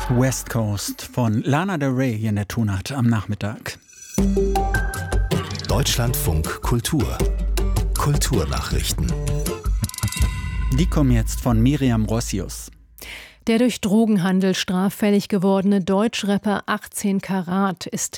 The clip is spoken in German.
West Coast von Lana Del Rey hier in der Tonart am Nachmittag. Deutschlandfunk Kultur. Kulturnachrichten. Die kommen jetzt von Miriam Rossius. Der durch Drogenhandel straffällig gewordene Deutschrapper 18 Karat ist